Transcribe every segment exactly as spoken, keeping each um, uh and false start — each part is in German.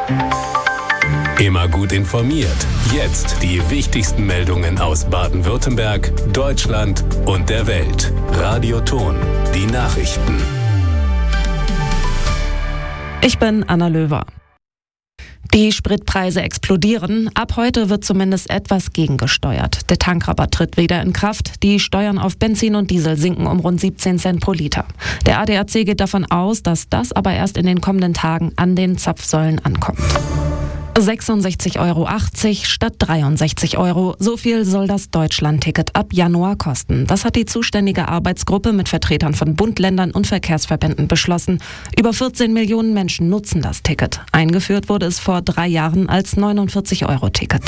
Immer gut informiert. Jetzt die wichtigsten Meldungen aus Baden-Württemberg, Deutschland und der Welt. Radio Ton, die Nachrichten. Ich bin Anna Löwer. Die Spritpreise explodieren. Ab heute wird zumindest etwas gegengesteuert. Der Tankrabatt tritt wieder in Kraft. Die Steuern auf Benzin und Diesel sinken um rund siebzehn Cent pro Liter. Der A D A C geht davon aus, dass das aber erst in den kommenden Tagen an den Zapfsäulen ankommt. sechsundsechzig Euro achtzig statt dreiundsechzig Euro. So viel soll das Deutschland-Ticket ab Januar kosten. Das hat die zuständige Arbeitsgruppe mit Vertretern von Bund, Ländern und Verkehrsverbänden beschlossen. Über vierzehn Millionen Menschen nutzen das Ticket. Eingeführt wurde es vor drei Jahren als neunundvierzig Euro Ticket.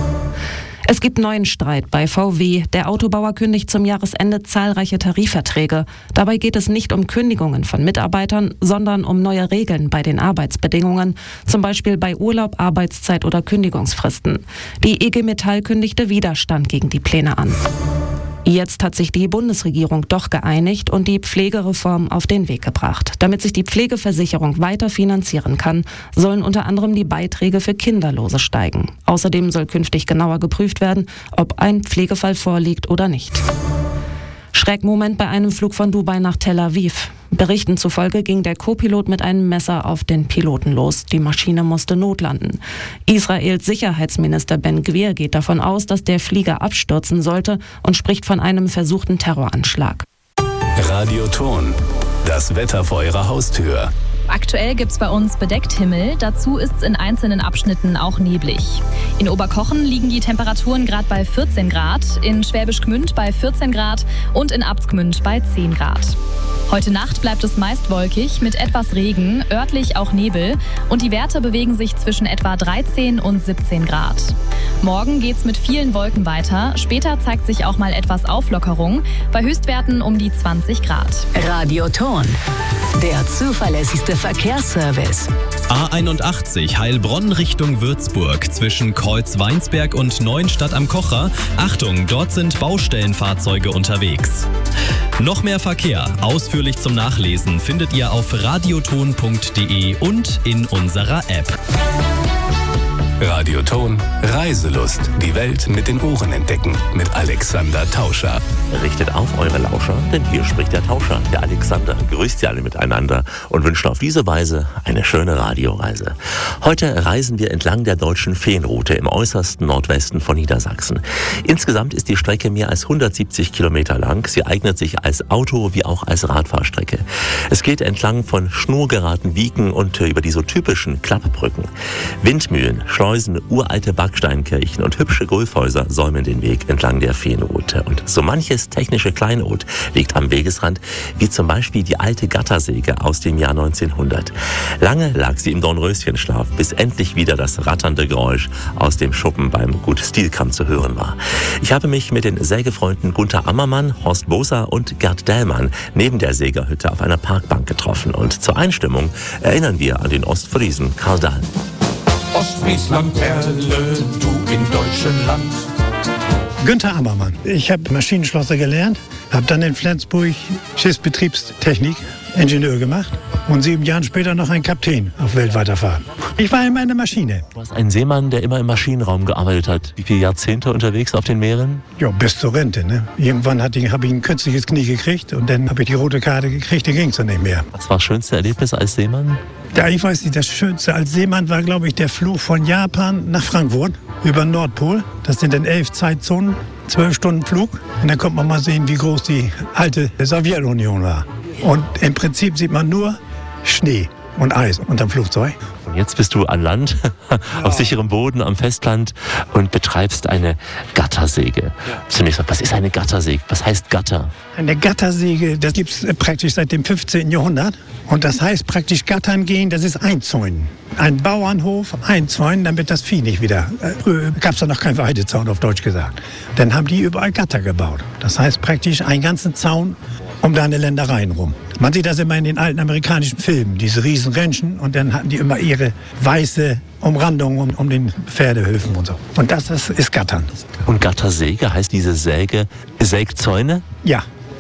Es gibt neuen Streit bei V W. Der Autobauer kündigt zum Jahresende zahlreiche Tarifverträge. Dabei geht es nicht um Kündigungen von Mitarbeitern, sondern um neue Regeln bei den Arbeitsbedingungen, zum Beispiel bei Urlaub, Arbeitszeit oder Kündigungsfristen. Die I G Metall kündigte Widerstand gegen die Pläne an. Jetzt hat sich die Bundesregierung doch geeinigt und die Pflegereform auf den Weg gebracht. Damit sich die Pflegeversicherung weiter finanzieren kann, sollen unter anderem die Beiträge für Kinderlose steigen. Außerdem soll künftig genauer geprüft werden, ob ein Pflegefall vorliegt oder nicht. Schreckmoment bei einem Flug von Dubai nach Tel Aviv. Berichten zufolge ging der Co-Pilot mit einem Messer auf den Piloten los. Die Maschine musste notlanden. Israels Sicherheitsminister Ben Gvir geht davon aus, dass der Flieger abstürzen sollte und spricht von einem versuchten Terroranschlag. Radio Ton, das Wetter vor Ihrer Haustür. Aktuell gibt's bei uns bedeckt Himmel, dazu ist es in einzelnen Abschnitten auch neblig. In Oberkochen liegen die Temperaturen gerade bei vierzehn Grad, in Schwäbisch Gmünd bei vierzehn Grad und in Abtsgmünd bei zehn Grad. Heute Nacht bleibt es meist wolkig mit etwas Regen, örtlich auch Nebel und die Werte bewegen sich zwischen etwa dreizehn und siebzehn Grad. Morgen geht's mit vielen Wolken weiter, später zeigt sich auch mal etwas Auflockerung, bei Höchstwerten um die zwanzig Grad. Radio Ton, der zuverlässigste Verkehrsservice. A einundachtzig Heilbronn Richtung Würzburg zwischen Kreuz-Weinsberg und Neuenstadt am Kocher. Achtung, dort sind Baustellenfahrzeuge unterwegs. Noch mehr Verkehr, ausführlich zum Nachlesen, findet ihr auf radioton punkt de und in unserer App. Radio Ton, Reiselust. Die Welt mit den Ohren entdecken. Mit Alexander Tauscher. Richtet auf eure Lauscher, denn hier spricht der Tauscher, der Alexander. Grüßt sie alle miteinander und wünscht auf diese Weise eine schöne Radioreise. Heute reisen wir entlang der deutschen Feenroute im äußersten Nordwesten von Niedersachsen. Insgesamt ist die Strecke mehr als hundertsiebzig Kilometer lang. Sie eignet sich als Auto- wie auch als Radfahrstrecke. Es geht entlang von schnurgeraden Wieken und über die so typischen Klappbrücken. Windmühlen, Schleusen, uralte Backsteinkirchen und hübsche Gulfhäuser säumen den Weg entlang der Feenroute. Und so manches technische Kleinod liegt am Wegesrand, wie zum Beispiel die alte Gattersäge aus dem Jahr neunzehnhundert. Lange lag sie im Dornröschenschlaf, bis endlich wieder das ratternde Geräusch aus dem Schuppen beim Gut Stilkamp zu hören war. Ich habe mich mit den Sägefreunden Gunther Ammermann, Horst Boser und Gerd Dellmann neben der Sägerhütte auf einer Parkbank getroffen. Und zur Einstimmung erinnern wir an den Ostfriesen Karl Dahl. Ostfriesland, Perle, du in deutschem Land. Günther Ammermann. Ich habe Maschinenschlosser gelernt, habe dann in Flensburg Schiffsbetriebstechnik, Ingenieur gemacht und sieben Jahre später noch ein Kapitän auf weltweiter Fahrt. Ich war immer in der Maschine. Du warst ein Seemann, der immer im Maschinenraum gearbeitet hat. Wie viele Jahrzehnte unterwegs auf den Meeren? Ja, bis zur Rente. Ne? Irgendwann habe ich ein künstliches Knie gekriegt und dann habe ich die rote Karte gekriegt, die ging es dann nicht mehr. Was war das schönste Erlebnis als Seemann? Ja, ich weiß nicht, das Schönste als Seemann war, glaube ich, der Flug von Japan nach Frankfurt über den Nordpol. Das sind dann elf Zeitzonen, zwölf Stunden Flug. Und dann kommt man mal sehen, wie groß die alte Sowjetunion war. Und im Prinzip sieht man nur Schnee und Eis unterm Flugzeug. Und jetzt bist du an Land, ja. auf sicherem Boden, am Festland und betreibst eine Gattersäge. Ja. Zunächst mal, was ist eine Gattersäge? Was heißt Gatter? Eine Gattersäge, das gibt es praktisch seit dem fünfzehnten Jahrhundert. Und das heißt praktisch Gattern gehen, das ist Einzäunen. Ein Bauernhof einzäunen, damit das Vieh nicht wieder... Früher gab es da noch keinen Weidezaun, auf Deutsch gesagt. Dann haben die überall Gatter gebaut. Das heißt praktisch einen ganzen Zaun um deine Ländereien rum. Man sieht das immer in den alten amerikanischen Filmen, diese riesen Ränchen, und dann hatten die immer ihre weiße Umrandung um, um den Pferdehöfen und so. Und das, das ist Gattern. Und Gattersäge heißt diese Säge Sägzäune? Ja.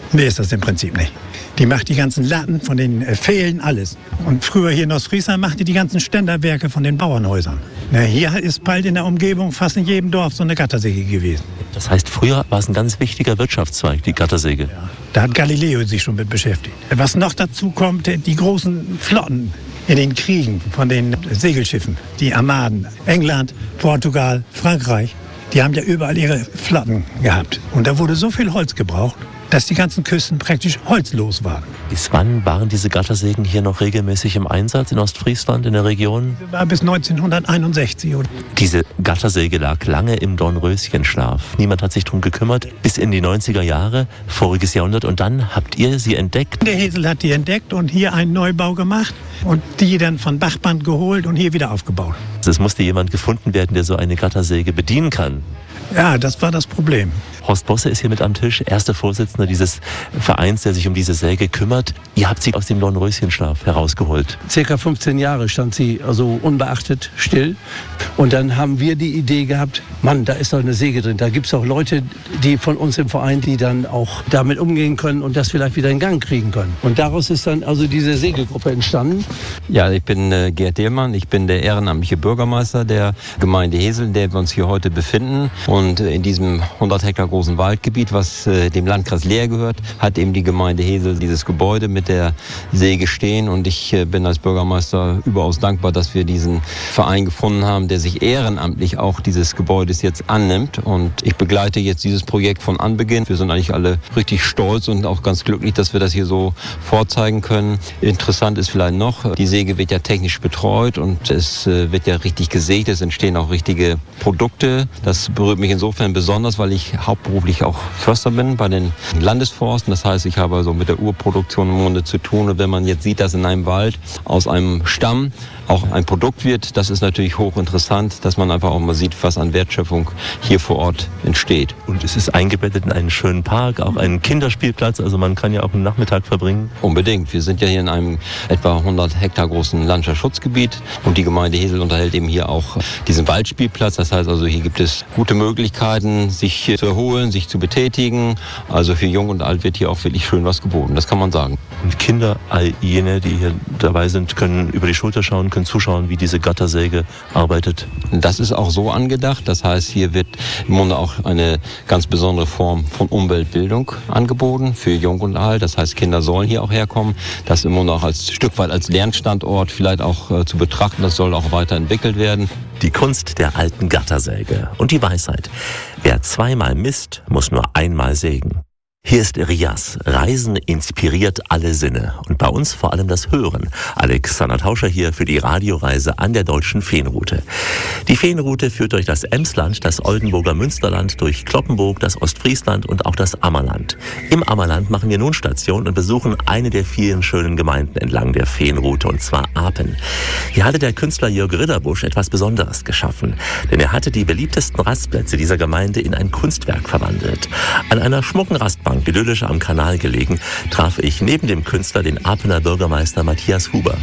Nee, ist das im Prinzip nicht. Die macht die ganzen Latten von den äh, Pfählen, alles. Und früher hier in Ostfriesland machte die ganzen Ständerwerke von den Bauernhäusern. Na, hier ist bald in der Umgebung fast in jedem Dorf so eine Gattersäge gewesen. Das heißt, früher war es ein ganz wichtiger Wirtschaftszweig, die Gattersäge. Ja, da hat Galileo sich schon mit beschäftigt. Was noch dazu kommt, die großen Flotten in den Kriegen von den Segelschiffen, die Armaden, England, Portugal, Frankreich, die haben ja überall ihre Flotten gehabt. Und da wurde so viel Holz gebraucht, dass die ganzen Küsten praktisch holzlos waren. Bis wann waren diese Gattersägen hier noch regelmäßig im Einsatz in Ostfriesland, in der Region? War bis neunzehnhunderteinundsechzig. Diese Gattersäge lag lange im Dornröschenschlaf. Niemand hat sich darum gekümmert, bis in die neunziger Jahre, voriges Jahrhundert. Und dann habt ihr sie entdeckt? Der Hesel hat die entdeckt und hier einen Neubau gemacht und die dann von Bachband geholt und hier wieder aufgebaut. Es musste jemand gefunden werden, der so eine Gattersäge bedienen kann. Ja, das war das Problem. Horst Bosse ist hier mit am Tisch, erster Vorsitzender dieses Vereins, der sich um diese Säge kümmert. Ihr habt sie aus dem Dornröschenschlaf herausgeholt. Circa fünfzehn Jahre stand sie also unbeachtet still. Und dann haben wir die Idee gehabt, Mann, da ist doch eine Säge drin. Da gibt es auch Leute, die von uns im Verein, die dann auch damit umgehen können und das vielleicht wieder in Gang kriegen können. Und daraus ist dann also diese Sägegruppe entstanden. Ja, ich bin äh, Gerd Dehlmann. Ich bin der ehrenamtliche Bürgermeister der Gemeinde Hesel, in der wir uns hier heute befinden. Und äh, in diesem hundert Hektar großen Waldgebiet, was äh, dem Landkreis Leer gehört, hat eben die Gemeinde Hesel dieses Gebäude mit der Säge stehen. Und ich äh, bin als Bürgermeister überaus dankbar, dass wir diesen Verein gefunden haben, der sich ehrenamtlich auch dieses Gebäudes jetzt annimmt. Und ich begleite jetzt dieses Projekt von Anbeginn. Wir sind eigentlich alle richtig stolz und auch ganz glücklich, dass wir das hier so vorzeigen können. Interessant ist vielleicht noch, die Säge wird ja technisch betreut und es äh, wird ja richtig gesägt. Es entstehen auch richtige Produkte. Das berührt mich insofern besonders, weil ich hauptberuflich auch Förster bin bei den Landesforsten. Das heißt, ich habe also mit der Urproduktion im Grunde zu tun. Und wenn man jetzt sieht, dass in einem Wald aus einem Stamm auch ein Produkt wird, das ist natürlich hochinteressant, dass man einfach auch mal sieht, was an Wertschöpfung hier vor Ort entsteht. Und es ist eingebettet in einen schönen Park, auch einen Kinderspielplatz, also man kann ja auch einen Nachmittag verbringen. Unbedingt. Wir sind ja hier in einem etwa hundert Hektar großen Landschaftsschutzgebiet und die Gemeinde Hesel unterhält eben hier auch diesen Waldspielplatz. Das heißt also, hier gibt es gute Möglichkeiten, sich zu erholen, sich zu betätigen. Also für Jung und Alt wird hier auch wirklich schön was geboten, das kann man sagen. Und Kinder, all jene, die hier dabei sind, können über die Schulter schauen, können zuschauen, wie diese Gattersäge arbeitet. Das ist auch so angedacht. Das heißt, hier wird im Grunde auch eine ganz besondere Form von Umweltbildung angeboten für Jung und Alt. Das heißt, Kinder sollen hier auch herkommen. Das im Grunde auch als Stück weit als Lernstandort vielleicht auch äh, zu betrachten. Das soll auch weiterentwickelt werden. Die Kunst der alten Gattersäge und die Weisheit. Wer zweimal misst, muss nur einmal sägen. Hier ist Rias. Reisen inspiriert alle Sinne und bei uns vor allem das Hören. Alexander Tauscher hier für die Radioreise an der deutschen Feenroute. Die Feenroute führt durch das Emsland, das Oldenburger Münsterland, durch Cloppenburg, das Ostfriesland und auch das Ammerland. Im Ammerland machen wir nun Station und besuchen eine der vielen schönen Gemeinden entlang der Feenroute, und zwar Apen. Hier hatte der Künstler Jörg Ridderbusch etwas Besonderes geschaffen, denn er hatte die beliebtesten Rastplätze dieser Gemeinde in ein Kunstwerk verwandelt. An einer schmucken Rastbank, idyllisch am Kanal gelegen, traf ich neben dem Künstler den Apener Bürgermeister Matthias Huber.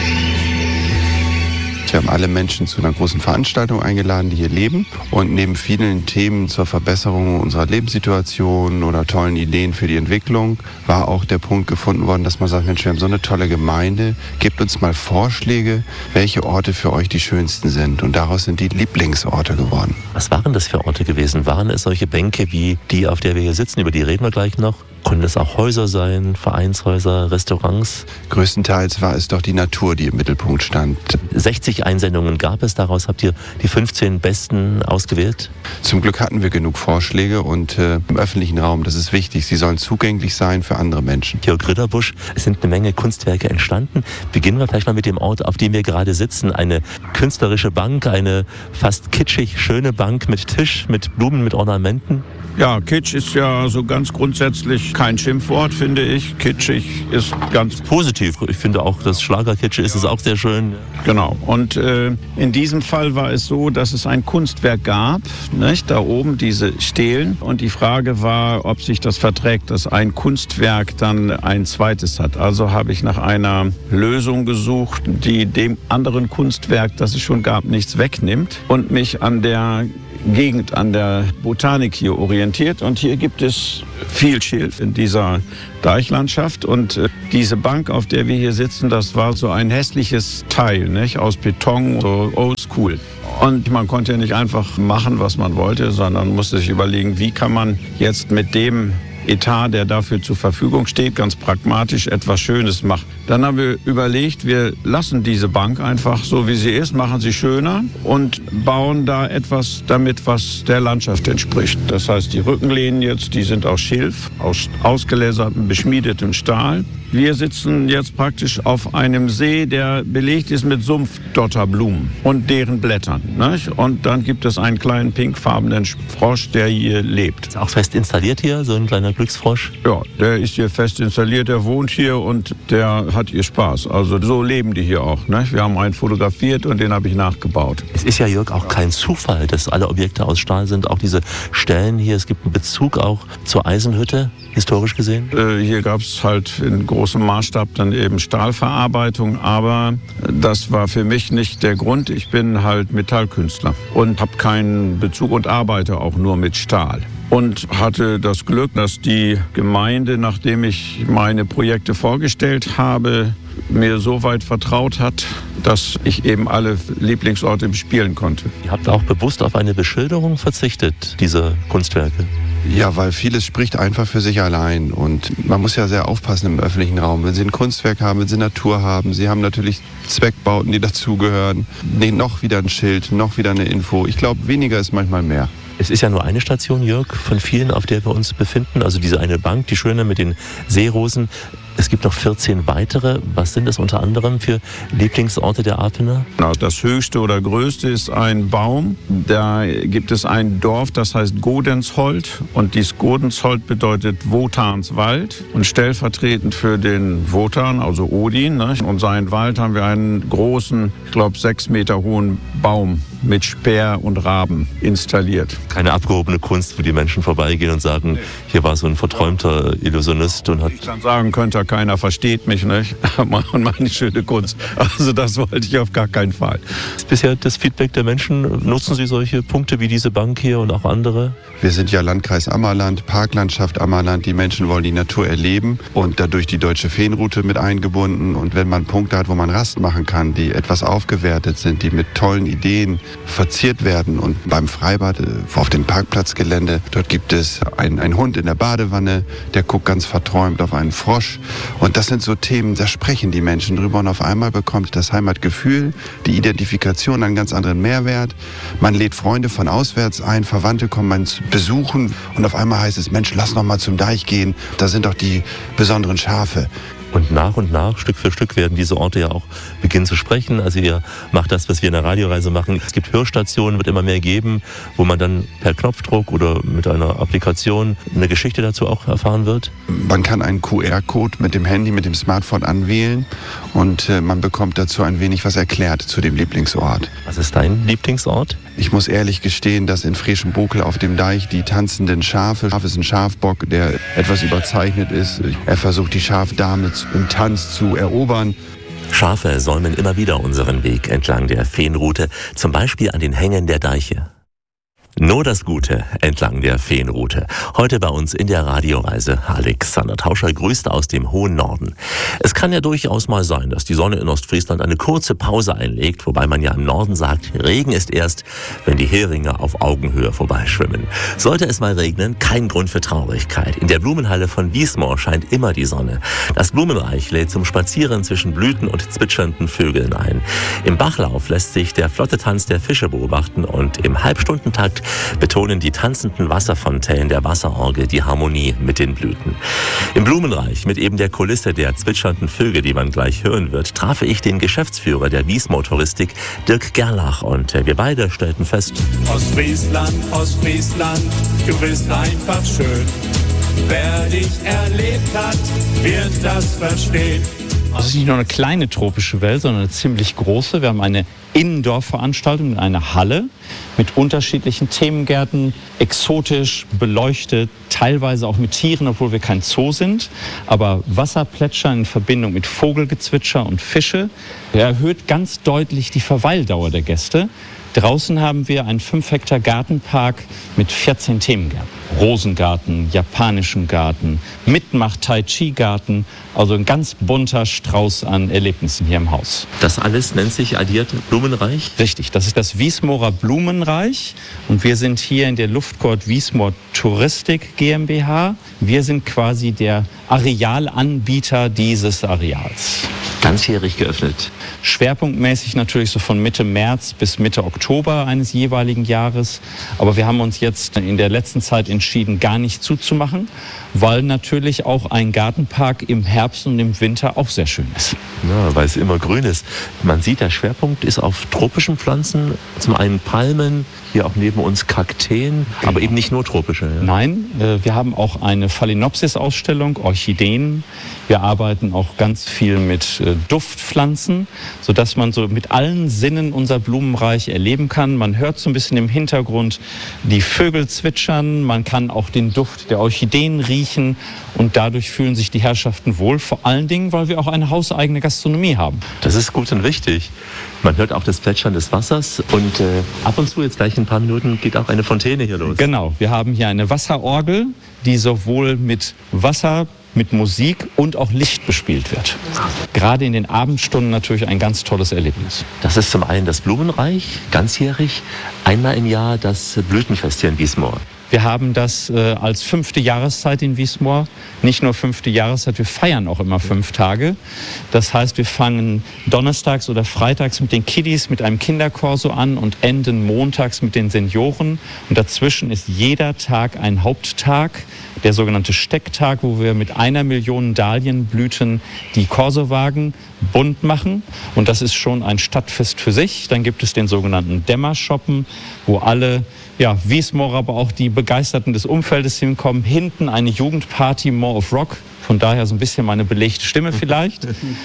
Wir haben alle Menschen zu einer großen Veranstaltung eingeladen, die hier leben. Und neben vielen Themen zur Verbesserung unserer Lebenssituation oder tollen Ideen für die Entwicklung war auch der Punkt gefunden worden, dass man sagt, Mensch, wir haben so eine tolle Gemeinde, gebt uns mal Vorschläge, welche Orte für euch die schönsten sind. Und daraus sind die Lieblingsorte geworden. Was waren das für Orte gewesen? Waren es solche Bänke wie die, auf der wir hier sitzen, über die reden wir gleich noch? Können es auch Häuser sein, Vereinshäuser, Restaurants? Größtenteils war es doch die Natur, die im Mittelpunkt stand. sechzig Einsendungen gab es, daraus habt ihr die fünfzehn besten ausgewählt? Zum Glück hatten wir genug Vorschläge und äh, im öffentlichen Raum, das ist wichtig, sie sollen zugänglich sein für andere Menschen. Jörg Ridderbusch, es sind eine Menge Kunstwerke entstanden. Beginnen wir vielleicht mal mit dem Ort, auf dem wir gerade sitzen. Eine künstlerische Bank, eine fast kitschig schöne Bank mit Tisch, mit Blumen, mit Ornamenten. Ja, Kitsch ist ja so ganz grundsätzlich kein Schimpfwort, finde ich. Kitschig ist ganz positiv. Ich finde auch, das Schlagerkitsch ist es auch sehr schön. Genau. Und äh, in diesem Fall war es so, dass es ein Kunstwerk gab, nicht? Da oben diese Stelen. Und die Frage war, ob sich das verträgt, dass ein Kunstwerk dann ein zweites hat. Also habe ich nach einer Lösung gesucht, die dem anderen Kunstwerk, das es schon gab, nichts wegnimmt und mich an der Gegend an der Botanik hier orientiert. Und hier gibt es viel Schilf in dieser Deichlandschaft. Und äh, diese Bank, auf der wir hier sitzen, das war so ein hässliches Teil, nicht? Aus Beton, so oldschool. Und man konnte ja nicht einfach machen, was man wollte, sondern musste sich überlegen, wie kann man jetzt mit dem Etat, der dafür zur Verfügung steht, ganz pragmatisch etwas Schönes macht. Dann haben wir überlegt, wir lassen diese Bank einfach so, wie sie ist, machen sie schöner und bauen da etwas damit, was der Landschaft entspricht. Das heißt, die Rückenlehnen jetzt, die sind aus Schilf, aus ausgeläsertem, beschmiedetem Stahl. Wir sitzen jetzt praktisch auf einem See, der belegt ist mit Sumpfdotterblumen und deren Blättern. Nicht? Und dann gibt es einen kleinen pinkfarbenen Frosch, der hier lebt. Ist auch fest installiert hier, so ein kleiner Glücksfrosch? Ja, der ist hier fest installiert, der wohnt hier und der hat hier Spaß. Also so leben die hier auch. Nicht? Wir haben einen fotografiert und den habe ich nachgebaut. Es ist ja, Jörg, auch kein Zufall, dass alle Objekte aus Stahl sind. Auch diese Stellen hier, es gibt einen Bezug auch zur Eisenhütte, historisch gesehen? Äh, hier gab es halt in großem Maßstab dann eben Stahlverarbeitung, aber das war für mich nicht der Grund. Ich bin halt Metallkünstler und habe keinen Bezug und arbeite auch nur mit Stahl. Und hatte das Glück, dass die Gemeinde, nachdem ich meine Projekte vorgestellt habe, mir so weit vertraut hat, dass ich eben alle Lieblingsorte bespielen konnte. Ihr habt auch bewusst auf eine Beschilderung verzichtet, diese Kunstwerke? Ja, weil vieles spricht einfach für sich allein und man muss ja sehr aufpassen im öffentlichen Raum. Wenn Sie ein Kunstwerk haben, wenn Sie Natur haben, Sie haben natürlich Zweckbauten, die dazugehören, nee, noch wieder ein Schild, noch wieder eine Info. Ich glaube, weniger ist manchmal mehr. Es ist ja nur eine Station, Jörg, von vielen, auf der wir uns befinden. Also diese eine Bank, die schöne mit den Seerosen. Es gibt noch vierzehn weitere. Was sind das unter anderem für Lieblingsorte der Apener? Das höchste oder größte ist ein Baum. Da gibt es ein Dorf, das heißt Godensholt. Und dieses Godensholt bedeutet Wotanswald. Und stellvertretend für den Wotan, also Odin, ne, und seinen Wald haben wir einen großen, ich glaube sechs Meter hohen Baum mit Speer und Raben installiert. Keine abgehobene Kunst, wo die Menschen vorbeigehen und sagen, hier war so ein verträumter Illusionist und hat... Ich dann sagen könnte, keiner versteht mich, nicht? Und meine schöne Kunst. Also das wollte ich auf gar keinen Fall. Ist bisher das Feedback der Menschen? Nutzen Sie solche Punkte wie diese Bank hier und auch andere? Wir sind ja Landkreis Ammerland, Parklandschaft Ammerland. Die Menschen wollen die Natur erleben und dadurch die deutsche Feenroute mit eingebunden. Und wenn man Punkte hat, wo man Rast machen kann, die etwas aufgewertet sind, die mit tollen Ideen verziert werden. Und beim Freibad auf dem Parkplatzgelände, dort gibt es einen, einen Hund in der Badewanne, der guckt ganz verträumt auf einen Frosch. Und das sind so Themen, da sprechen die Menschen drüber und auf einmal bekommt das Heimatgefühl, die Identifikation einen ganz anderen Mehrwert. Man lädt Freunde von auswärts ein, Verwandte kommen man zu besuchen und auf einmal heißt es, Mensch, lass noch mal zum Deich gehen, da sind doch die besonderen Schafe. Und nach und nach, Stück für Stück, werden diese Orte ja auch beginnen zu sprechen. Also ihr macht das, was wir in der Radioreise machen. Es gibt Hörstationen, wird immer mehr geben, wo man dann per Knopfdruck oder mit einer Applikation eine Geschichte dazu auch erfahren wird. Man kann einen Q R-Code mit dem Handy, mit dem Smartphone anwählen und äh, man bekommt dazu ein wenig was erklärt zu dem Lieblingsort. Was ist dein Lieblingsort? Ich muss ehrlich gestehen, dass in Freschenbokel auf dem Deich die tanzenden Schafe, Schaf ist ein Schafbock, der etwas überzeichnet ist. Er versucht die Schafdame im Tanz zu erobern. Schafe säumen immer wieder unseren Weg entlang der Feenroute, zum Beispiel an den Hängen der Deiche. Nur das Gute entlang der Feenroute. Heute bei uns in der Radioreise. Alexander Tauscher grüßt aus dem hohen Norden. Es kann ja durchaus mal sein, dass die Sonne in Ostfriesland eine kurze Pause einlegt, wobei man ja im Norden sagt, Regen ist erst, wenn die Heringe auf Augenhöhe vorbeischwimmen. Sollte es mal regnen, kein Grund für Traurigkeit. In der Blumenhalle von Wiesmoor scheint immer die Sonne. Das Blumenreich lädt zum Spazieren zwischen Blüten und zwitschernden Vögeln ein. Im Bachlauf lässt sich der flotte Tanz der Fische beobachten und im Halbstundentakt betonen die tanzenden Wasserfontänen der Wasserorgel die Harmonie mit den Blüten. Im Blumenreich, mit eben der Kulisse der zwitschernden Vögel, die man gleich hören wird, traf ich den Geschäftsführer der Wiesmoor Touristik, Dirk Gerlach, und wir beide stellten fest: Ostfriesland, Ostfriesland, du bist einfach schön. Wer dich erlebt hat, wird das verstehen. Es ist nicht nur eine kleine tropische Welt, sondern eine ziemlich große. Wir haben eine Indoor-Veranstaltung in einer Halle mit unterschiedlichen Themengärten, exotisch, beleuchtet, teilweise auch mit Tieren, obwohl wir kein Zoo sind. Aber Wasserplätschern in Verbindung mit Vogelgezwitscher und Fische erhöht ganz deutlich die Verweildauer der Gäste. Draußen haben wir einen fünf Hektar Gartenpark mit vierzehn Themengärten. Rosengarten, japanischen Garten, Mitmach-Tai-Chi-Garten, also ein ganz bunter Strauß an Erlebnissen hier im Haus. Das alles nennt sich addiert Blumenreich? Richtig, das ist das Wiesmoorer Blumenreich und wir sind hier in der Luftcourt Wiesmoor Touristik GmbH. Wir sind quasi der Arealanbieter dieses Areals. Ganzjährig geöffnet? Schwerpunktmäßig natürlich so von Mitte März bis Mitte Oktober eines jeweiligen Jahres. Aber wir haben uns jetzt in der letzten Zeit entschieden, gar nicht zuzumachen, weil natürlich auch ein Gartenpark im Herbst und im Winter auch sehr schön ist. Ja, weil es immer grün ist. Man sieht, der Schwerpunkt ist auf tropischen Pflanzen, zum einen Palmen, hier auch neben uns Kakteen, aber eben nicht nur tropische. Ja. Nein, wir haben auch eine Phalaenopsis-Ausstellung, Orchideen. Wir arbeiten auch ganz viel mit Duftpflanzen, sodass man so mit allen Sinnen unser Blumenreich erleben kann. Man hört so ein bisschen im Hintergrund die Vögel zwitschern, man kann auch den Duft der Orchideen riechen und dadurch fühlen sich die Herrschaften wohl, vor allen Dingen, weil wir auch eine hauseigene Gastronomie haben. Das ist gut und wichtig. Man hört auch das Plätschern des Wassers und äh, ab und zu, jetzt gleich in ein paar Minuten, geht auch eine Fontäne hier los. Genau, wir haben hier eine Wasserorgel, die sowohl mit Wasser, mit Musik und auch Licht bespielt wird. Gerade in den Abendstunden natürlich ein ganz tolles Erlebnis. Das ist zum einen das Blumenreich, ganzjährig, einmal im Jahr das Blütenfest hier in Wiesmoor. Wir haben das äh, als fünfte Jahreszeit in Wiesmoor. Nicht nur fünfte Jahreszeit, wir feiern auch immer fünf Tage. Das heißt, wir fangen donnerstags oder freitags mit den Kiddies, mit einem Kinderkorso an und enden montags mit den Senioren. Und dazwischen ist jeder Tag ein Haupttag, der sogenannte Stecktag, wo wir mit einer Million Dahlienblüten die Korsowagen bunt machen. Und das ist schon ein Stadtfest für sich. Dann gibt es den sogenannten Dämmershoppen, wo alle ja, Wiesmoorer, aber auch die Begeisterten des Umfeldes hinkommen. Hinten eine Jugendparty, More of Rock. Von daher so ein bisschen meine belegte Stimme vielleicht.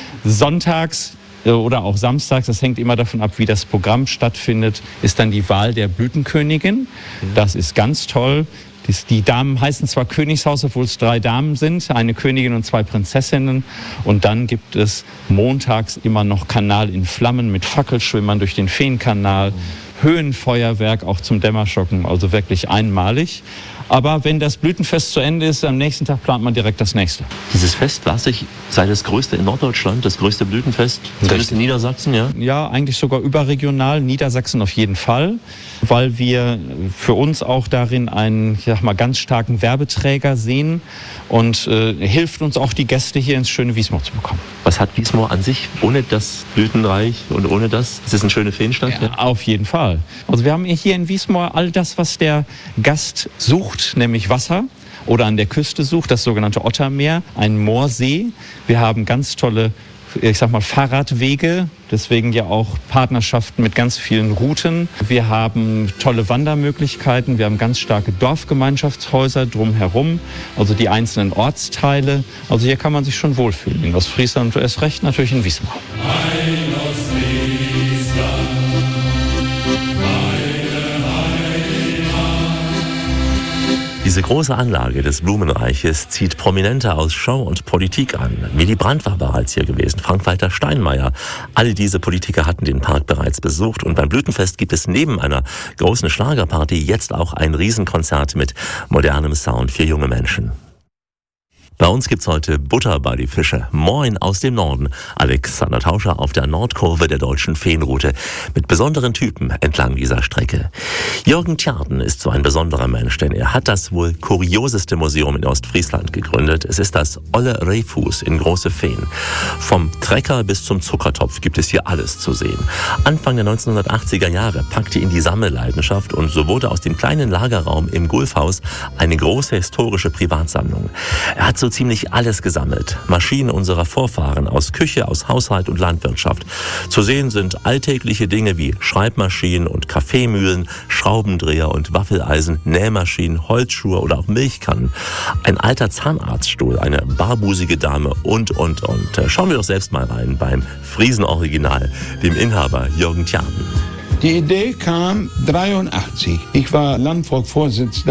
Sonntags oder auch samstags, das hängt immer davon ab, wie das Programm stattfindet, ist dann die Wahl der Blütenkönigin. Das ist ganz toll. Die Damen heißen zwar Königshaus, obwohl es drei Damen sind, eine Königin und zwei Prinzessinnen. Und dann gibt es montags immer noch Kanal in Flammen mit Fackelschwimmern durch den Feenkanal. Höhenfeuerwerk auch zum Dämmerschocken, also wirklich einmalig. Aber wenn das Blütenfest zu Ende ist, am nächsten Tag plant man direkt das nächste. Dieses Fest, las ich, sei das größte in Norddeutschland, das größte Blütenfest, zumindest in Niedersachsen, ja? Ja, eigentlich sogar überregional, Niedersachsen auf jeden Fall, weil wir für uns auch darin einen, ich sag mal, ganz starken Werbeträger sehen und äh, hilft uns auch, die Gäste hier ins schöne Wiesmoor zu bekommen. Was hat Wiesmoor an sich ohne das Blütenreich und ohne das? Ist es eine schöne Feenstadt? Ja, ja? Auf jeden Fall. Also wir haben hier in Wiesmoor all das, was der Gast sucht, nämlich Wasser oder an der Küste sucht, das sogenannte Ottermeer, ein Moorsee. Wir haben ganz tolle, ich sag mal, Fahrradwege, deswegen ja auch Partnerschaften mit ganz vielen Routen. Wir haben tolle Wandermöglichkeiten, wir haben ganz starke Dorfgemeinschaftshäuser drumherum, also die einzelnen Ortsteile. Also hier kann man sich schon wohlfühlen. In Ostfriesland und erst recht natürlich in Wiesmoor. Ein Ostfriesland. Diese große Anlage des Blumenreiches zieht Prominente aus Show und Politik an. Willy Brandt war bereits hier gewesen, Frank-Walter Steinmeier. Alle diese Politiker hatten den Park bereits besucht. Und beim Blütenfest gibt es neben einer großen Schlagerparty jetzt auch ein Riesenkonzert mit modernem Sound für junge Menschen. Bei uns gibt's heute Butter bei die Fische. Moin aus dem Norden. Alexander Tauscher auf der Nordkurve der Deutschen Feenroute mit besonderen Typen entlang dieser Strecke. Jürgen Tjarden ist so ein besonderer Mensch, denn er hat das wohl kurioseste Museum in Ostfriesland gegründet. Es ist das Olle Rehfuß in Große Feen. Vom Trecker bis zum Zuckertopf gibt es hier alles zu sehen. Anfang der neunzehnhundertachtziger Jahre packte ihn die Sammelleidenschaft und so wurde aus dem kleinen Lagerraum im Gulfhaus eine große historische Privatsammlung. Er hat so ziemlich alles gesammelt. Maschinen unserer Vorfahren aus Küche, aus Haushalt und Landwirtschaft. Zu sehen sind alltägliche Dinge wie Schreibmaschinen und Kaffeemühlen, Schraubendreher und Waffeleisen, Nähmaschinen, Holzschuhe oder auch Milchkannen. Ein alter Zahnarztstuhl, eine barbusige Dame und, und, und. Schauen wir doch selbst mal rein beim Friesen-Original, dem Inhaber Jürgen Tjarden. Die Idee kam dreiundachtzig. Ich war Landvolksvorsitzender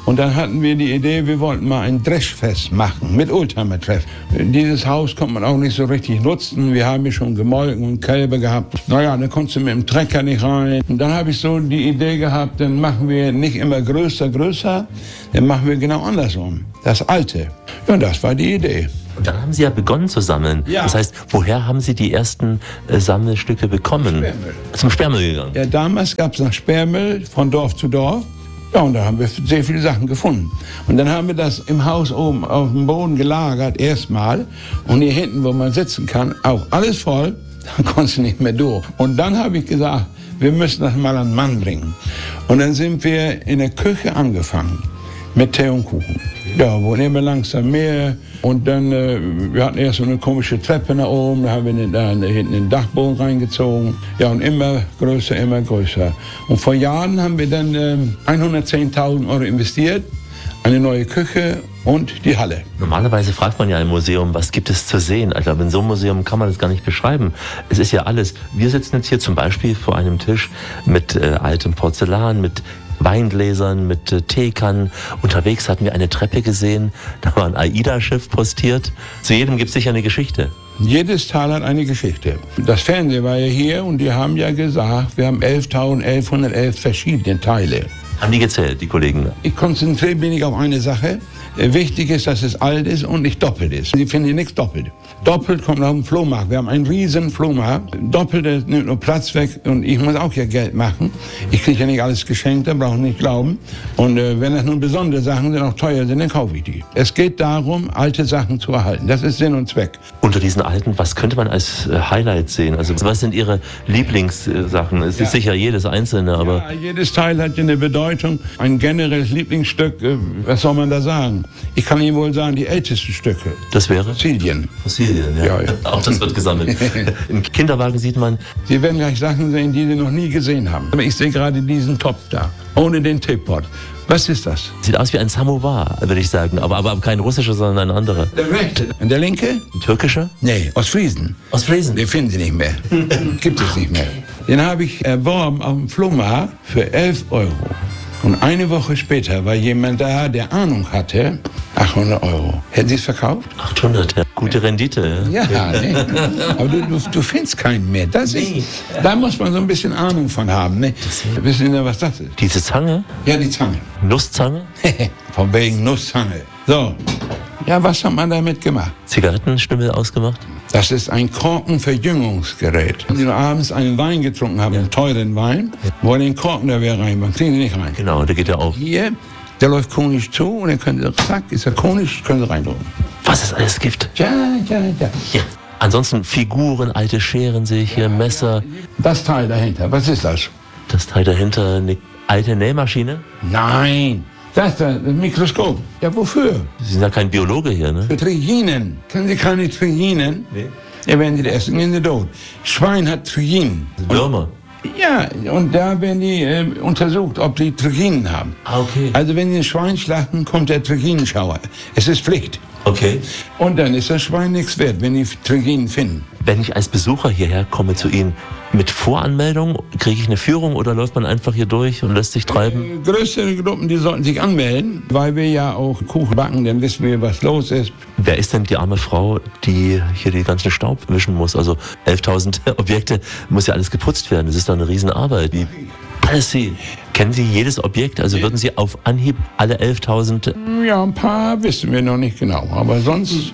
Und dann hatten wir die Idee, wir wollten mal ein Dreschfest machen mit Oldtimer-Treff. Dieses Haus konnte man auch nicht so richtig nutzen. Wir haben hier schon Gemolken und Kälber gehabt. Naja, dann konntest du mit dem Trecker nicht rein. Und dann habe ich so die Idee gehabt, dann machen wir nicht immer größer, größer, dann machen wir genau andersrum. Das Alte. Ja, das war die Idee. Und dann haben Sie ja begonnen zu sammeln. Ja. Das heißt, woher haben Sie die ersten äh, Sammelstücke bekommen? Sperrmüll. Zum Sperrmüll gegangen? Ja, damals gab es noch Sperrmüll von Dorf zu Dorf. Ja, und da haben wir sehr viele Sachen gefunden. Und dann haben wir das im Haus oben auf dem Boden gelagert, erstmal. Und hier hinten, wo man sitzen kann, auch alles voll. Da konntest du nicht mehr durch. Und dann habe ich gesagt, wir müssen das mal an den Mann bringen. Und dann sind wir in der Küche angefangen mit Tee und Kuchen. Ja, wurden immer langsam mehr. Und dann, äh, wir hatten erst so eine komische Treppe nach oben, da haben wir da hinten den Dachboden reingezogen. Ja, und immer größer, immer größer. Und vor Jahren haben wir dann äh, hundertzehntausend Euro investiert, eine neue Küche und die Halle. Normalerweise fragt man ja im Museum, was gibt es zu sehen? Also in so einem Museum kann man das gar nicht beschreiben. Es ist ja alles. Wir sitzen jetzt hier zum Beispiel vor einem Tisch mit äh, altem Porzellan, mit Weingläsern, mit äh, Teekannen. Unterwegs hatten wir eine Treppe gesehen, da war ein AIDA-Schiff postiert. Zu jedem gibt es sicher eine Geschichte. Jedes Teil hat eine Geschichte. Das Fernsehen war ja hier und die haben ja gesagt, wir haben elftausendeinhundertelf verschiedene Teile. Haben die gezählt, die Kollegen? Ich konzentriere mich nicht auf eine Sache. Wichtig ist, dass es alt ist und nicht doppelt ist. Sie finden hier nichts doppelt. Doppelt kommt auf den Flohmarkt. Wir haben einen riesen Flohmarkt. Doppelt nimmt nur Platz weg und ich muss auch hier Geld machen. Ich kriege ja nicht alles geschenkt, da brauchen nicht glauben. Und äh, wenn das nun besondere Sachen sind, auch teuer sind, dann kaufe ich die. Es geht darum, alte Sachen zu erhalten. Das ist Sinn und Zweck. Unter diesen alten, was könnte man als äh, Highlight sehen? Also was sind Ihre Lieblingssachen? Es Ja. ist sicher jedes einzelne, aber... Ja, jedes Teil hat ja eine Bedeutung. Ein generelles Lieblingsstück, äh, was soll man da sagen? Ich kann Ihnen wohl sagen, die ältesten Stücke. Das wäre? Fossilien. Fossilien, ja. Ja, ja. Auch das wird gesammelt. Im Kinderwagen sieht man... Sie werden gleich Sachen sehen, die Sie noch nie gesehen haben. Aber ich sehe gerade diesen Topf da, ohne den Teepot. Was ist das? Sieht aus wie ein Samovar, würde ich sagen. Aber, aber kein russischer, sondern ein anderer. Der rechte. Und der linke? Ein türkischer? Nee, aus Friesen. Aus Friesen? Den finden Sie nicht mehr. Gibt es nicht mehr. Den habe ich erworben auf dem Flohmarkt für elf Euro. Und eine Woche später war jemand da, der Ahnung hatte, achthundert Euro. Hätten Sie es verkauft? achthundert, ja. Gute Rendite. Ja, ja nee. Aber du, du, du findest keinen mehr. Das Nee. ist, da muss man so ein bisschen Ahnung von haben. Ne? Wissen Sie, was das ist? Diese Zange? Ja, die Zange. Nusszange? Von wegen Nusszange. So. Ja, was hat man damit gemacht? Zigarettenstummel ausgemacht? Das ist ein Korkenverjüngungsgerät. Wenn Sie abends einen Wein getrunken haben, einen teuren Wein, wo den Korken da wieder rein, kriegen Sie nicht rein. Genau, der geht ja auch. Hier, der läuft konisch zu und dann können Sie, zack, ist er konisch, können Sie reindrücken. Was es alles gibt. Ja, ja, ja. Ja. Ansonsten Figuren, alte Scheren sehe ich hier, Messer. Das Teil dahinter, was ist das? Das Teil dahinter, eine alte Nähmaschine? Nein, das ist das Mikroskop. Ja, wofür? Sie sind ja kein Biologe hier, ne? Für Triginen. Kennen Sie keine Triginen? Nee. Ja, wenn Sie die essen, gehen Sie tot. Schwein hat Triginen. Würmer. Ja, und da werden die äh, untersucht, ob die Triginen haben. Ah, okay. Also wenn Sie ein Schwein schlachten, kommt der Triginenschauer. Es ist Pflicht. Okay. Und dann ist das Schwein nichts wert, wenn die Triginen finden. Wenn ich als Besucher hierher komme zu Ihnen, mit Voranmeldung, kriege ich eine Führung oder läuft man einfach hier durch und lässt sich treiben? Äh, größere Gruppen, die sollten sich anmelden, weil wir ja auch Kuchen backen, dann wissen wir, was los ist. Wer ist denn die arme Frau, die hier den ganzen Staub wischen muss? Also elftausend Objekte, muss ja alles geputzt werden. Das ist doch eine Riesenarbeit. Wie alles Sie. Kennen Sie jedes Objekt? Also würden Sie auf Anhieb alle elftausend... Ja, ein paar wissen wir noch nicht genau, aber sonst...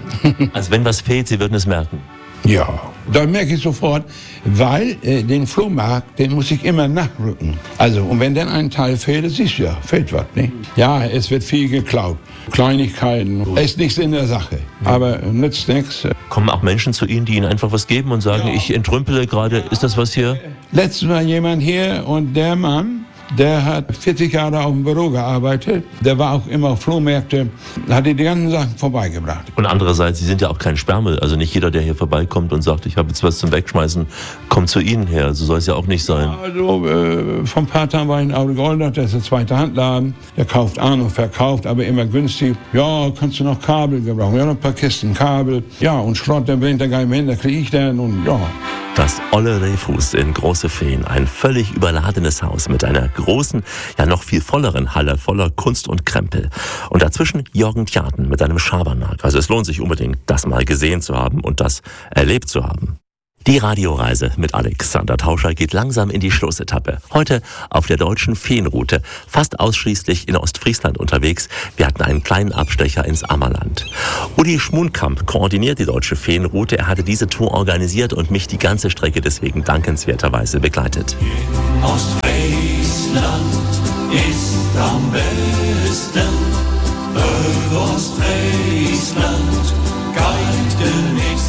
Also wenn was fehlt, Sie würden es merken? Ja, da merke ich sofort, weil äh, den Flohmarkt, den muss ich immer nachrücken. Also, und wenn dann ein Teil fehlt, das siehst du ja, fehlt was, ne? Ja, es wird viel geklaut. Kleinigkeiten, ist nichts in der Sache, aber nützt nichts. Kommen auch Menschen zu Ihnen, die Ihnen einfach was geben und sagen, ja. Ich entrümpele gerade, ist das was hier? Letztes Mal jemand hier und der Mann, der hat vierzig Jahre auf dem Büro gearbeitet. Der war auch immer auf Flohmärkte, hat die ganzen Sachen vorbeigebracht. Und andererseits, Sie sind ja auch kein Sperrmüll. Also nicht jeder, der hier vorbeikommt und sagt, ich habe jetzt was zum Wegschmeißen, kommt zu Ihnen her. So soll es ja auch nicht sein. Also äh, vor ein paar Tagen war ich in Audi Goldert, das ist ein zweiter Handladen. Der kauft an und verkauft, aber immer günstig. Ja, kannst du noch Kabel gebrauchen? Ja, noch ein paar Kisten Kabel. Ja, und Schrott, der bringt der gar nicht mehr hin, da kriege ich dann und ja. Das Olle Rehfuß in Große Feen, ein völlig überladenes Haus mit einer großen, ja noch viel volleren Halle voller Kunst und Krempel. Und dazwischen Jürgen Tjaden mit einem Schabernack. Also es lohnt sich unbedingt, das mal gesehen zu haben und das erlebt zu haben. Die Radioreise mit Alexander Tauscher geht langsam in die Schlussetappe. Heute auf der deutschen Feenroute, fast ausschließlich in Ostfriesland unterwegs. Wir hatten einen kleinen Abstecher ins Ammerland. Uli Schmunkamp koordiniert die deutsche Feenroute. Er hatte diese Tour organisiert und mich die ganze Strecke deswegen dankenswerterweise begleitet. In Ostfriesland ist am besten, über Ostfriesland geht nichts.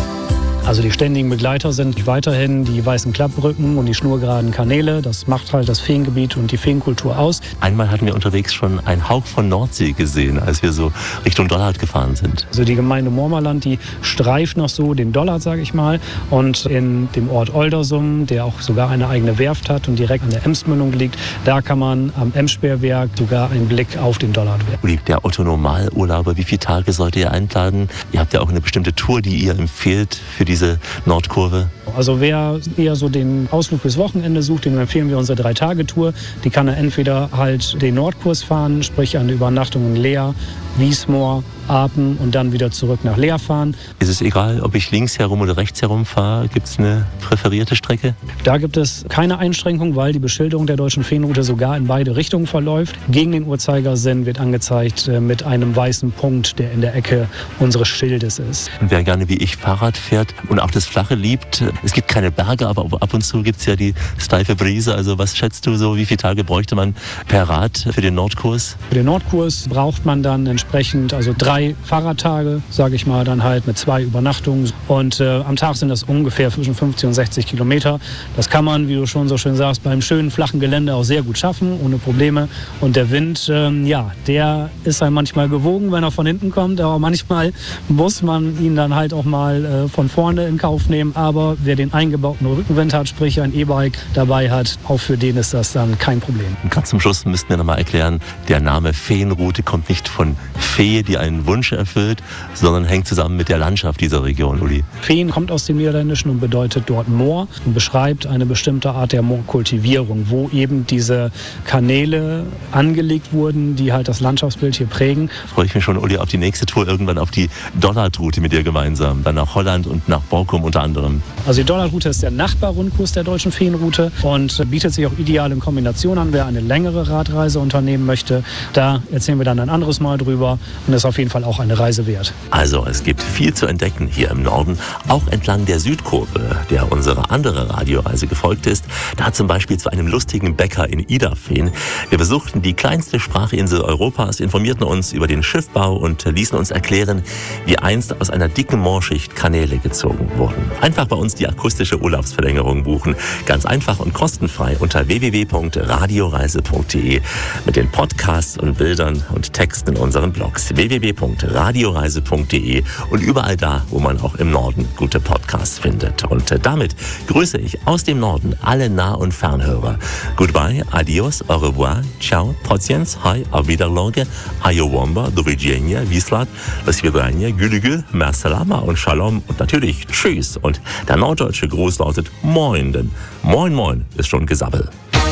Also die ständigen Begleiter sind weiterhin die weißen Klappbrücken und die schnurgeraden Kanäle. Das macht halt das Feengebiet und die Feenkultur aus. Einmal hatten wir unterwegs schon einen Hauch von Nordsee gesehen, als wir so Richtung Dollard gefahren sind. Also die Gemeinde Mormerland, die streift noch so den Dollard, sage ich mal. Und in dem Ort Oldersum, der auch sogar eine eigene Werft hat und direkt an der Emsmündung liegt, da kann man am Emsperrwerk sogar einen Blick auf den Dollard werfen. Uli, der Otto-Normalurlauber, wie viele Tage sollt ihr einplanen? Ihr habt ja auch eine bestimmte Tour, die ihr empfehlt für diese Nordkurve. Also wer eher so den Ausflug fürs Wochenende sucht, dem empfehlen wir unsere Drei-Tage-Tour. Die kann er entweder halt den Nordkurs fahren, sprich eine Übernachtung in Leer, Wiesmoor, Apen und dann wieder zurück nach Leer fahren. Ist es egal, ob ich links herum oder rechts herum fahre? Gibt es eine präferierte Strecke? Da gibt es keine Einschränkung, weil die Beschilderung der deutschen Feenroute sogar in beide Richtungen verläuft. Gegen den Uhrzeigersinn wird angezeigt mit einem weißen Punkt, der in der Ecke unseres Schildes ist. Und wer gerne wie ich Fahrrad fährt und auch das Flache liebt, es gibt keine Berge, aber ab und zu gibt es ja die steife Brise. Also was schätzt du so, wie viele Tage bräuchte man per Rad für den Nordkurs? Für den Nordkurs braucht man dann entsprechend also drei Fahrradtage, sage ich mal, dann halt mit zwei Übernachtungen. Und äh, am Tag sind das ungefähr zwischen fünfzig und sechzig Kilometer. Das kann man, wie du schon so schön sagst, beim schönen flachen Gelände auch sehr gut schaffen, ohne Probleme. Und der Wind, ähm, ja, der ist halt manchmal gewogen, wenn er von hinten kommt. Aber manchmal muss man ihn dann halt auch mal äh, von vorne in Kauf nehmen. Aber wer den eingebauten Rückenwind hat, sprich ein E-Bike dabei hat, auch für den ist das dann kein Problem. Und ganz zum Schluss müssten wir noch mal erklären, der Name Feenroute kommt nicht von Fee, die einen Wunsch erfüllt, sondern hängt zusammen mit der Landschaft dieser Region, Uli. Feen kommt aus dem Niederländischen und bedeutet dort Moor und beschreibt eine bestimmte Art der Moorkultivierung, wo eben diese Kanäle angelegt wurden, die halt das Landschaftsbild hier prägen. Freue ich mich schon, Uli, auf die nächste Tour, irgendwann auf die Dollardroute mit dir gemeinsam, dann nach Holland und nach Borkum unter anderem. Also die Dollardroute ist der Nachbarrundkurs der deutschen Feenroute und bietet sich auch ideal in Kombination an, wer eine längere Radreise unternehmen möchte. Da erzählen wir dann ein anderes Mal drüber und das ist auf jeden Fall auch eine Reise wert. Also es gibt viel zu entdecken hier im Norden, auch entlang der Südkurve, der unsere andere Radioreise gefolgt ist. Da zum Beispiel zu einem lustigen Bäcker in Idafeen. Wir besuchten die kleinste Sprachinsel Europas, informierten uns über den Schiffbau und ließen uns erklären, wie einst aus einer dicken Moorschicht Kanäle gezogen wurden. Einfach bei uns die akustische Urlaubsverlängerung buchen. Ganz einfach und kostenfrei unter w w w punkt radioreise punkt d e mit den Podcasts und Bildern und Texten in unseren Blogs w w w punkt radioreise punkt d e und überall da, wo man auch im Norden gute Podcasts findet. Und damit grüße ich aus dem Norden alle Nah- und Fernhörer. Goodbye, adios, au revoir, ciao, pociens, hi, auf Wiederlage, ayowamba, do widzenia, wislat, do svidania, gülügül, mersalama und shalom und natürlich tschüss. Und der norddeutsche Gruß lautet moin, denn moin moin ist schon Gesabbel.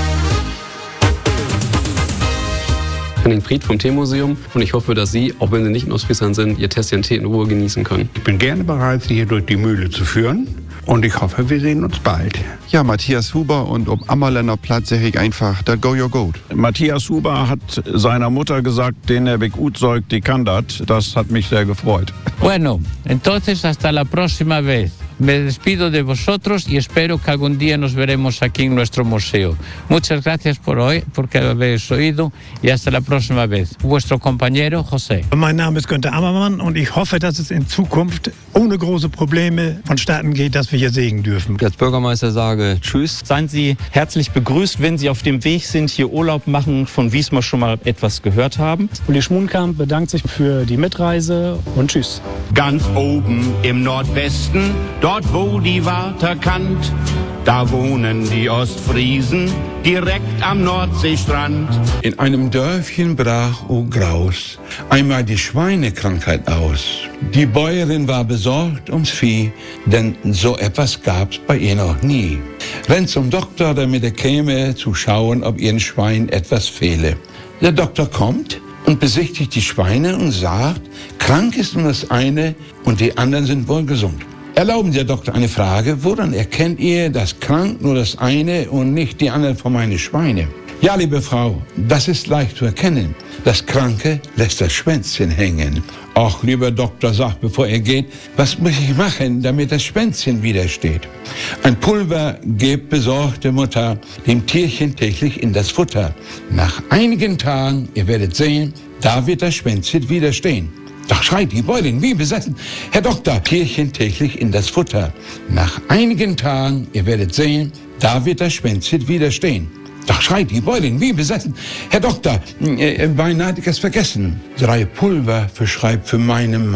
Henning Priet vom Teemuseum und ich hoffe, dass Sie, auch wenn Sie nicht in Ostfriesland sind, Ihr Tässchen Tee in Ruhe genießen können. Ich bin gerne bereit, Sie hier durch die Mühle zu führen und ich hoffe, wir sehen uns bald. Ja, Matthias Huber und ob Ammerländer Platz sag ich einfach, that go your goat. Matthias Huber hat seiner Mutter gesagt, den er gut säugt, die kann das. Das hat mich sehr gefreut. Bueno, entonces hasta la próxima vez. Me despido de vosotros y espero que algún día nos veremos aquí en nuestro museo. Muchas gracias por hoy, porque habéis oído y hasta la próxima vez. Vuestro compañero José. Mein Name ist Günther Ammermann und ich hoffe, dass es in Zukunft ohne große Probleme vonstatten geht, dass wir hier segeln dürfen. Als Bürgermeister sage Tschüss. Seien Sie herzlich begrüßt, wenn Sie auf dem Weg sind, hier Urlaub machen, von Wiesmoor schon mal etwas gehört haben. Uli Schmunkamp bedankt sich für die Mitreise und Tschüss. Ganz oben im Nordwesten, dort wo die Warther kannt, da wohnen die Ostfriesen direkt am Nordseestrand. In einem Dörfchen brach o Graus einmal die Schweinekrankheit aus. Die Bäuerin war besorgt ums Vieh, denn so etwas gab's bei ihr noch nie. Rennt zum Doktor, damit er käme, zu schauen, ob ihrem Schwein etwas fehle. Der Doktor kommt und besichtigt die Schweine und sagt, krank ist nur das eine und die anderen sind wohl gesund. Erlauben Sie, Herr Doktor, eine Frage. Woran erkennt ihr, dass krank nur das eine und nicht die anderen von meinen Schweine? Ja, liebe Frau, das ist leicht zu erkennen. Das Kranke lässt das Schwänzchen hängen. Ach, lieber Doktor, sagt, bevor er geht, was muss ich machen, damit das Schwänzchen wieder steht? Ein Pulver gibt besorgte Mutter dem Tierchen täglich in das Futter. Nach einigen Tagen, ihr werdet sehen, da wird das Schwänzchen wieder stehen. Doch schreit die Bäuerin wie besessen. Herr Doktor, Tierchen täglich in das Futter. Nach einigen Tagen, ihr werdet sehen, da wird das Schwänzchen wieder stehen. Doch schreit die Bäuerin wie besessen. Herr Doktor, äh, beinahe hatte ich es vergessen. Drei Pulver verschreibt für meinen Mann.